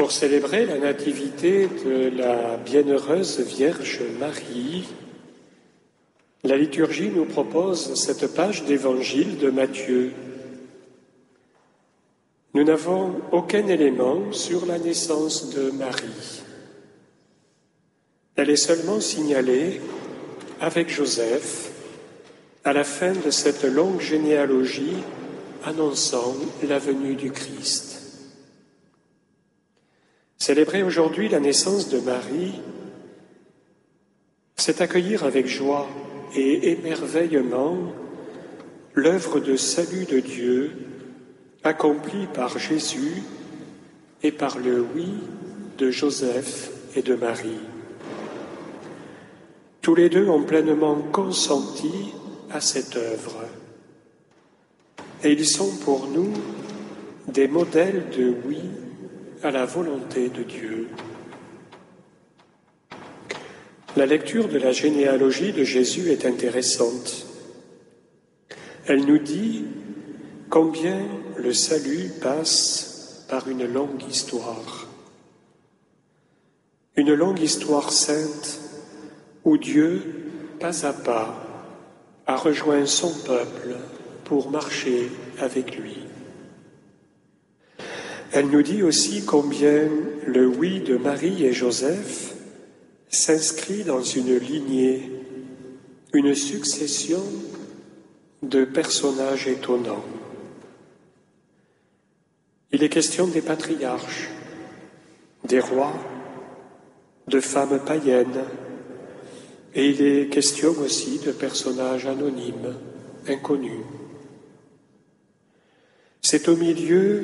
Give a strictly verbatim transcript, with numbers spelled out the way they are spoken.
Pour célébrer la nativité de la bienheureuse Vierge Marie, la liturgie nous propose cette page d'évangile de Matthieu. Nous n'avons aucun élément sur la naissance de Marie. Elle est seulement signalée avec Joseph à la fin de cette longue généalogie annonçant la venue du Christ. Célébrer aujourd'hui la naissance de Marie, c'est accueillir avec joie et émerveillement l'œuvre de salut de Dieu accomplie par Jésus et par le oui de Joseph et de Marie. Tous les deux ont pleinement consenti à cette œuvre. Et ils sont pour nous des modèles de oui à la volonté de Dieu. La lecture de la généalogie de Jésus est intéressante. Elle nous dit combien le salut passe par une longue histoire. Une longue histoire sainte où Dieu, pas à pas, a rejoint son peuple pour marcher avec lui. Elle nous dit aussi combien le oui de Marie et Joseph s'inscrit dans une lignée, une succession de personnages étonnants. Il est question des patriarches, des rois, de femmes païennes, et il est question aussi de personnages anonymes, inconnus. C'est au milieu